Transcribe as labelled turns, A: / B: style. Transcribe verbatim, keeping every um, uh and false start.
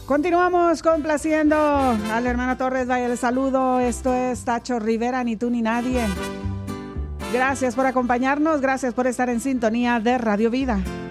A: Continuamos complaciendo al hermano Torres. Vaya el saludo. Esto es Tacho Rivera, ni tú ni nadie. Gracias por acompañarnos. Gracias por estar en sintonía de Radio Vida.